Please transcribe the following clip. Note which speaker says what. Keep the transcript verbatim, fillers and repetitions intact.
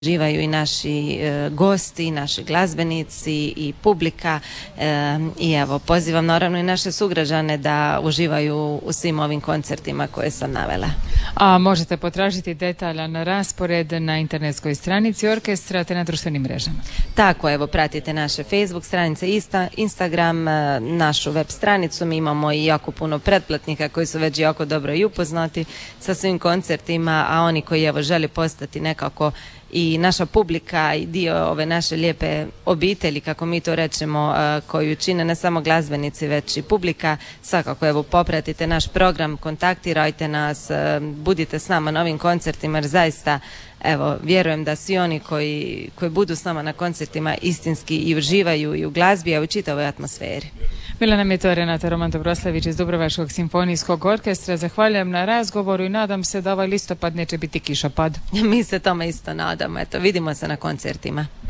Speaker 1: uživaju i naši e, gosti, i naši glazbenici i publika e, i evo pozivam naravno i naše sugrađane da uživaju u svim ovim koncertima koje sam navela.
Speaker 2: A možete potražiti detaljan raspored na internetskoj stranici orkestra te na društvenim mrežama.
Speaker 1: Tako, evo pratite naše Facebook stranice, Insta, Instagram, e, našu web stranicu. Mi imamo i jako puno pretplatnika koji su već jako dobro i upoznati sa svim koncertima, a oni koji evo žele postati nekako i naša publika i dio ove naše lijepe obitelji, kako mi to rečemo, koju čine ne samo glazbenici već i publika, svakako evo popratite naš program, kontaktirajte nas, budite s nama na ovim koncertima jer zaista evo vjerujem da svi oni koji, koji budu s nama na koncertima istinski i uživaju i u glazbi, a u čitavoj atmosferi.
Speaker 2: Bila nam je to Renata Roman-Dobroslević iz Dubrovačkog simfonijskog orkestra. Zahvaljujem na razgovoru i nadam se da ovaj listopad neće biti kišopad.
Speaker 1: Mi se tome isto nadamo. Eto, vidimo se na koncertima.